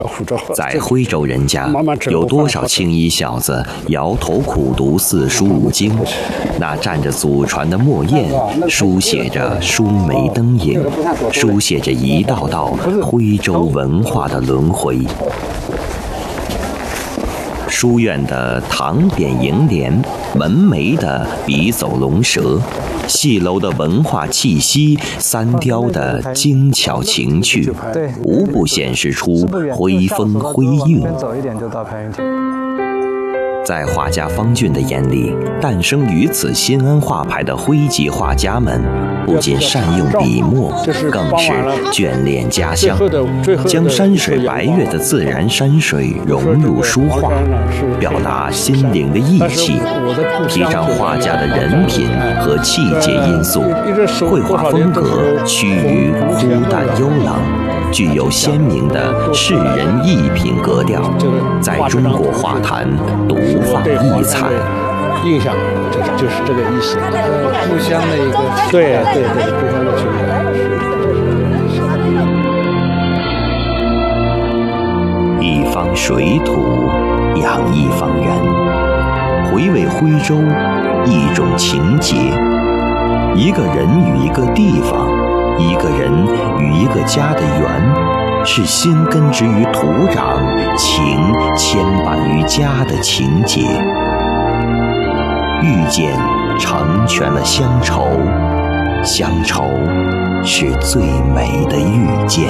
在徽州人家，有多少青衣小子摇头苦读四书五经？那蘸着祖传的墨砚，书写着疏梅灯影，书写着一道道徽州文化的轮回。书院的唐典楹联，门楣的笔走龙蛇，戏楼的文化气息，三雕的精巧情趣，无不显示出徽风徽韵。在画家方俊的眼里，诞生于此新安画派的徽籍画家们，不仅善用笔墨，更是眷恋家乡，将山水白月的自然山水融入书画，表达心灵的意气，提倡画家的人品和气节因素，绘画风格趋于枯淡幽朗，具有鲜明的世人艺品格调，在中国画坛独放异彩。 印象就是这个意思，故乡的一个对，故乡的情感。一方水土养一方人，回味徽州一种情结。一个人与一个地方，一个人与一个家的缘，是心根植于土壤，情牵绊于家的情结。遇见成全了乡愁，乡愁是最美的遇见。